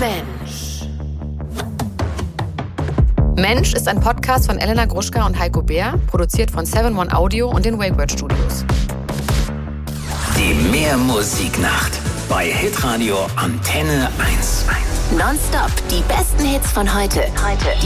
Mensch. Mensch ist ein Podcast von Elena Gruschka und Heiko Bär, produziert von 7-One Audio und den WakeWord Studios. Die Mehrmusiknacht bei Hitradio Antenne 1. Nonstop die besten Hits von heute.